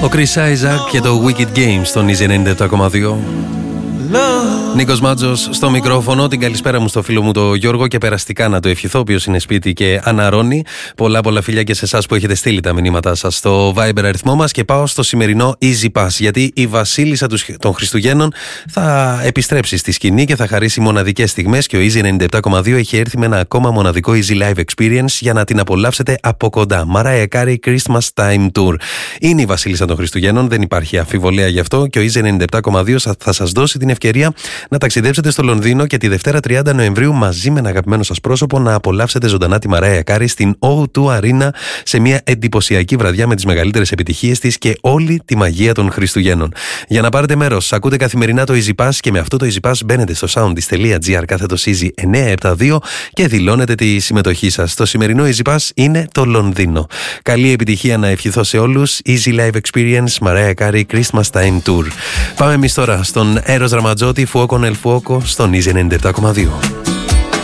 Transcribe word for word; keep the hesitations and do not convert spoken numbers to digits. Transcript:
Ο Chris Isaac και το Wicked Games στον Easy ενενήντα επτά κόμμα δύο. Νίκος Μάτζος στο μικρόφωνο. Την καλησπέρα μου στο φίλο μου το Γιώργο και περαστικά να το ευχηθώ, ο οποίος είναι σπίτι και αναρώνει. Πολλά πολλά φιλιά και σε εσάς που έχετε στείλει τα μηνύματά σας στο Viber αριθμό μας. Και πάω στο σημερινό Easy Pass, γιατί η βασίλισσα των Χριστουγέννων θα επιστρέψει στη σκηνή και θα χαρίσει μοναδικές στιγμές. Και ο Easy ενενήντα επτά κόμμα δύο έχει έρθει με ένα ακόμα μοναδικό Easy Live Experience για να την απολαύσετε από κοντά. Mariah Carey Christmas Time Tour. Είναι η βασίλισσα των Χριστουγέννων, δεν υπάρχει αμφιβολία γι' αυτό. Και ο Easy ενενήντα επτά κόμμα δύο θα σας δώσει την ευκαιρία να ταξιδέψετε στο Λονδίνο και τη Δευτέρα τριάντα Νοεμβρίου μαζί με ένα αγαπημένο σας πρόσωπο να απολαύσετε ζωντανά τη Mariah Carey στην ο δύο Arena σε μια εντυπωσιακή βραδιά με τις μεγαλύτερες επιτυχίες της και όλη τη μαγεία των Χριστουγέννων. Για να πάρετε μέρος, ακούτε καθημερινά το Easy Pass και με αυτό το Easy Pass μπαίνετε στο soundis.gr κάθετος Easy εννιακόσια εβδομήντα δύο και δηλώνετε τη συμμετοχή σας. Το σημερινό Easy Pass είναι το Λονδίνο. Καλή επιτυχία να ευχηθώ σε όλους. Easy Live Experience Mariah Carey Christmas Time Tour. Πάμε εμείς τώρα στον Eros Ramazzotti Fuoco nel Fuoco στον Easy ενενήντα επτά κόμμα δύο.